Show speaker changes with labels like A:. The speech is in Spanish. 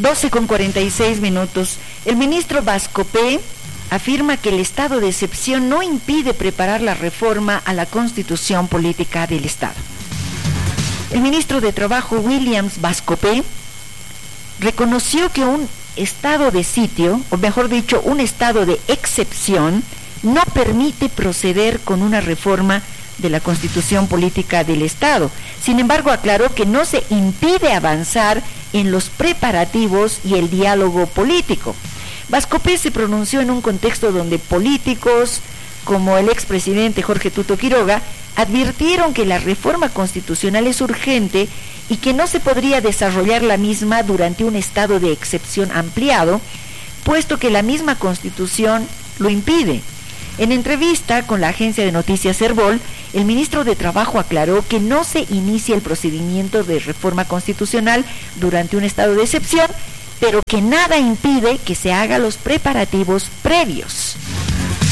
A: 12:46. El ministro Bascopé afirma que el estado de excepción no impide preparar la reforma a la Constitución Política del Estado. El ministro de Trabajo, Williams Bascopé, reconoció que un estado de sitio, o mejor dicho, un estado de excepción, no permite proceder con una reforma de la Constitución Política del Estado. Sin embargo, aclaró que no se impide avanzar en los preparativos y el diálogo político. Bascopé se pronunció en un contexto donde políticos como el expresidente Jorge Tuto Quiroga advirtieron que la reforma constitucional es urgente y que no se podría desarrollar la misma durante un estado de excepción ampliado, puesto que la misma Constitución lo impide. En entrevista con la agencia de noticias Herbol, el ministro de Trabajo aclaró que no se inicia el procedimiento de reforma constitucional durante un estado de excepción, pero que nada impide que se hagan los preparativos previos.